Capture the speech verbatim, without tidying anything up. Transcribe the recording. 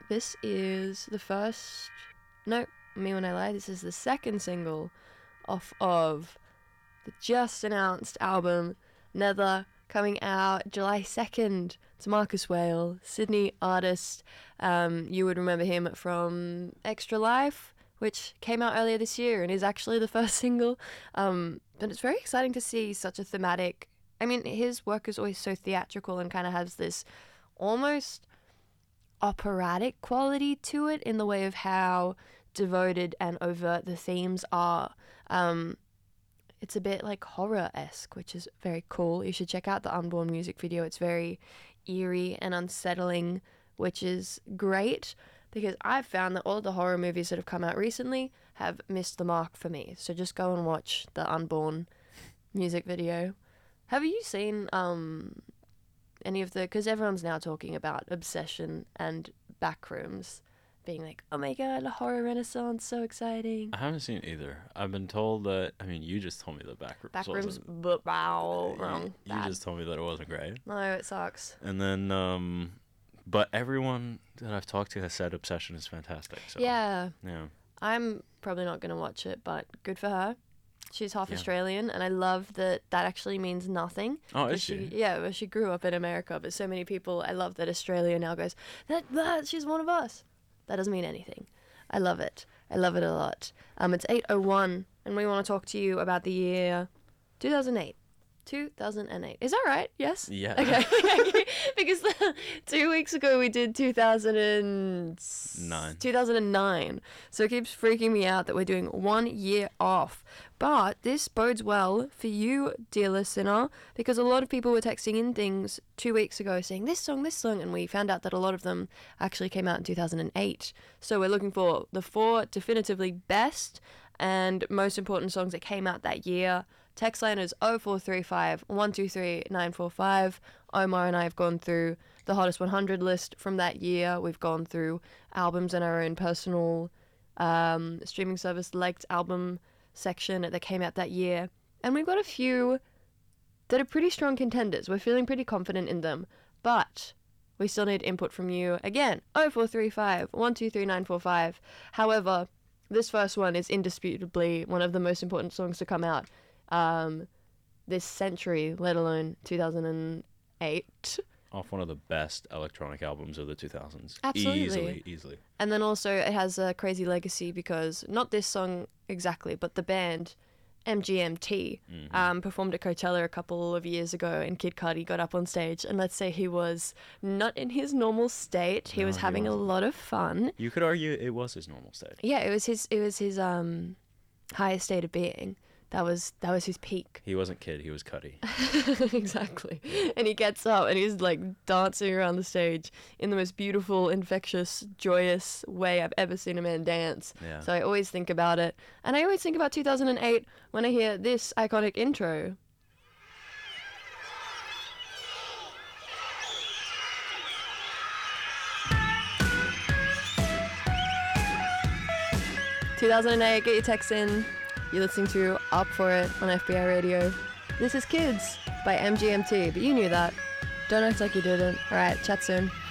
this is the first, no, me when I lie, this is the second single off of the just announced album, Nether, coming out July second. It's Marcus Whale, Sydney artist. Um, you would remember him from Extra Life, which came out earlier this year and is actually the first single. Um, but it's very exciting to see such a thematic, I mean, his work is always so theatrical and kind of has this almost operatic quality to it in the way of how devoted and overt the themes are. Um, it's a bit like horror-esque, which is very cool. You should check out the Unborn music video. It's very eerie and unsettling, which is great because I've found that all of the horror movies that have come out recently have missed the mark for me. So just go and watch the Unborn music video. Have you seen um, any of the... Because everyone's now talking about Obsession and Backrooms being like, oh my god, a horror renaissance, so exciting. I haven't seen either. I've been told that, I mean, you just told me that Backrooms Backrooms, wasn't... but wow, you, wrong. You Bad. just told me that it wasn't great. No, it sucks. And then, um... But everyone that I've talked to has said Obsession is fantastic. So, Yeah. Yeah. I'm probably not going to watch it, but good for her. She's half Yeah. Australian, and I love that that actually means nothing. Oh, is 'Cause she? Yeah, well, she grew up in America, but so many people, I love that Australia now goes, that, that she's one of us. That doesn't mean anything. I love it. I love it a lot. Um, it's eight oh one, and we want to talk to you about the year two thousand eight. two thousand eight. Is that right? Yes? Yeah. Okay. Because two weeks ago we did two thousand Nine. two thousand nine. So it keeps freaking me out that we're doing one year off. But this bodes well for you, dear listener, because a lot of people were texting in things two weeks ago saying this song, this song, and we found out that a lot of them actually came out in two thousand eight. So we're looking for the four definitively best and most important songs that came out that year. Text line is oh four three five, one two three, nine four five. Omar and I have gone through the hottest one hundred list from that year. We've gone through albums in our own personal um, streaming service liked album section that came out that year. And we've got a few that are pretty strong contenders. We're feeling pretty confident in them. But we still need input from you. Again, oh four three five, one two three, nine four five. However, this first one is indisputably one of the most important songs to come out um, this century, let alone two thousand eight. Off one of the best electronic albums of the two thousands. Absolutely. Easily, easily. And then also it has a crazy legacy because not this song exactly, but the band M G M T Mhm. um, performed at Coachella a couple of years ago, and Kid Cudi got up on stage, and let's say he was not in his normal state. He No, was he having a wasn't. lot of fun. You could argue it was his normal state. Yeah, it was his. It was his um, highest state of being. That was that was his peak. He wasn't Kid, he was Cudi. Exactly. And he gets up and he's like dancing around the stage in the most beautiful, infectious, joyous way I've ever seen a man dance. Yeah. So I always think about it. And I always think about two thousand eight when I hear this iconic intro. two thousand eight, get your texts in. You're listening to Up For It on F B I Radio. This is Kids by M G M T, but you knew that. Don't act like you didn't. Alright, chat soon.